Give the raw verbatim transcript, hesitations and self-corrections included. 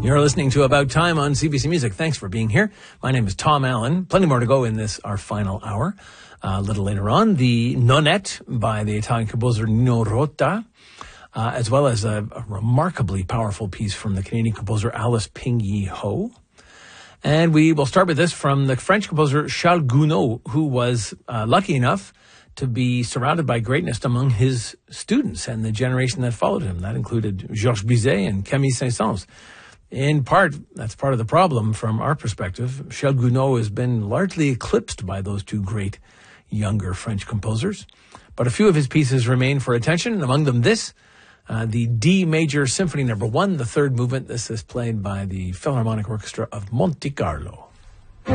You're listening to About Time on C B C Music. Thanks for being here. My name is Tom Allen. Plenty more to go in this, our final hour. Uh, a little later on, the Nonette by the Italian composer Nino Rota, uh, as well as a, a remarkably powerful piece from the Canadian composer Alice Ping Ho. And we will start with this from the French composer Charles Gounod, who was uh, lucky enough to be surrounded by greatness among his students and the generation that followed him. That included Georges Bizet and Camille Saint-Saëns. In part, that's part of the problem from our perspective. Charles Gounod has been largely eclipsed by those two great younger French composers. But a few of his pieces remain for attention, among them this, uh, the D Major Symphony Number One, the third movement. This is played by the Philharmonic Orchestra of Monte Carlo.